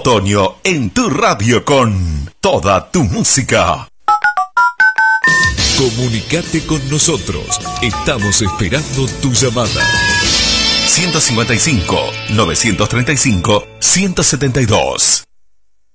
Otoño en tu radio con toda tu música. Comunicate con nosotros. Estamos esperando tu llamada. 155 935 172